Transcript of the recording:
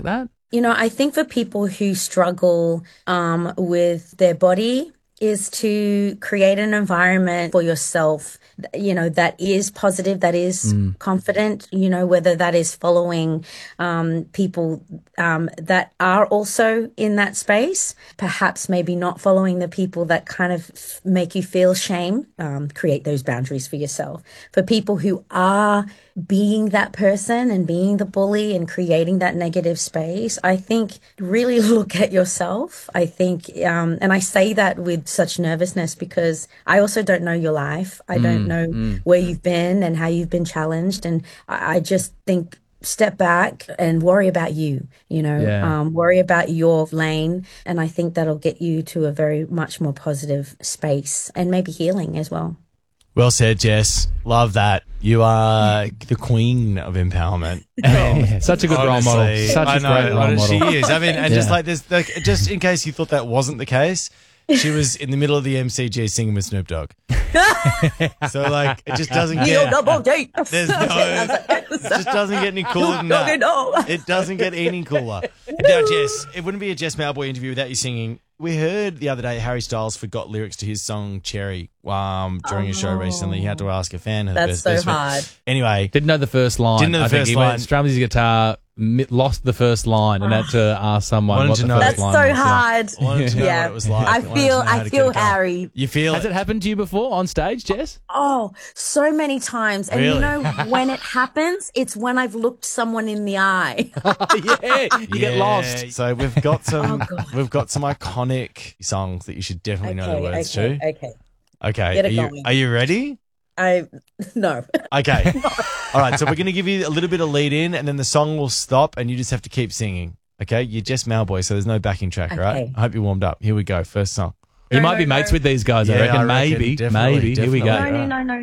that? You know, I think for people who struggle with their body is to create an environment for yourself, you know, that is positive, that is confident, you know, whether that is following people that are also in that space, perhaps maybe not following the people that kind of make you feel shame, create those boundaries for yourself. For people who are being that person and being the bully and creating that negative space, I think really look at yourself. I think, and I say that with such nervousness because I also don't know your life. I don't know where you've been and how you've been challenged. And I just think step back and worry about you, you know, worry about your lane. And I think that'll get you to a very much more positive space and maybe healing as well. Well said, Jess. Love that. You are the queen of empowerment. Such a good role model. Such a great role model. She is. I mean, and just like this, just in case you thought that wasn't the case, she was in the middle of the MCG singing with Snoop Dogg. So, like, it just doesn't get... There's no... It just doesn't get any cooler than that. It doesn't get any cooler. Now, Jess, it wouldn't be a Jess Mauboy interview without you singing. We heard the other day Harry Styles forgot lyrics to his song Cherry during a show recently. He had to ask a fan. That's so hard. Anyway. Didn't know the first line. Didn't know the first line. He strummed his guitar, lost the first line, and had to ask someone what the first line was. That's so hard. Wanted to know what it was like. I feel Harry. You feel Has it happened to you before on stage, Jess? Oh, so many times. And Really? you know, when it happens, it's when I've looked someone in the eye. You get lost. So we've got some God. we've got some iconic songs that you should definitely know the words to. Okay. Okay. Get it going. Are you ready? No. Okay. All right. So we're going to give you a little bit of lead in and then the song will stop and you just have to keep singing. Okay. You're Jess Mauboy, so there's no backing track, all right? Okay. I hope you're warmed up. Here we go. First song. You might be mates with these guys, I Yeah, reckon. I reckon. Maybe. Definitely, Maybe. Here we go. definitely. No.